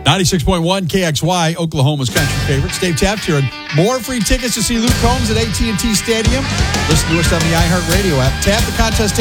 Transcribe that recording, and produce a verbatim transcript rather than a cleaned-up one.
ninety-six point one K X Y, Oklahoma's country favorites. Dave Taft here, and more free tickets to see Luke Combs at A T and T Stadium. Listen to us on the iHeartRadio app. Tap the contest